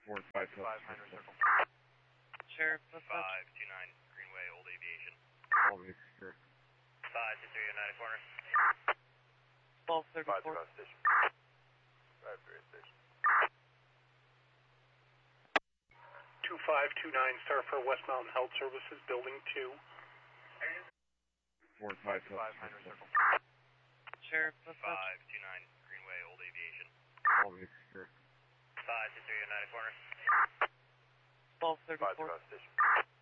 5 Minor Circle. Sheriff, 529 Greenway, Old Aviation. All these here. 523 United Corner. 1234. 5 Station. 5 Station. 2529 Starfare West Mountain Health Services, Building 2. 457. 5 Minor Circle. Sheriff, 529 Greenway, Old Aviation. All these here. 523 United Corner. 1234. 5 Station.